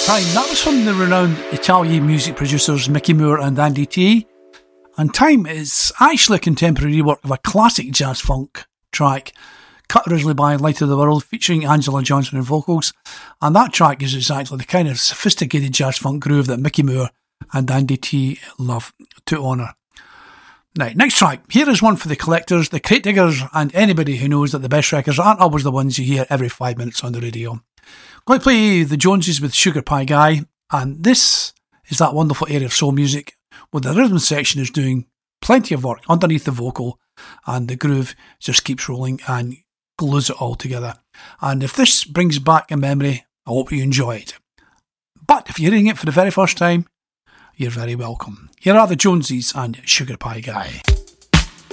Time. That was from the renowned Italian music producers Mickey Moore and Andy T. And Time is actually a contemporary rework of a classic jazz funk track cut originally by Light of the World featuring Angela Johnson in vocals. And that track is exactly the kind of sophisticated jazz funk groove that Mickey Moore and Andy T love to honour. Now, next track. Here is one for the collectors, the crate diggers, and anybody who knows that the best records aren't always the ones you hear every 5 minutes on the radio. I'm going to play the Joneses with Sugar Pie Guy, and this is that wonderful area of soul music where the rhythm section is doing plenty of work underneath the vocal, and the groove just keeps rolling and glues it all together. And if this brings back a memory, I hope you enjoy it. But if you're hearing it for the very first time, you're very welcome. Here are the Joneses and Sugar Pie Guy.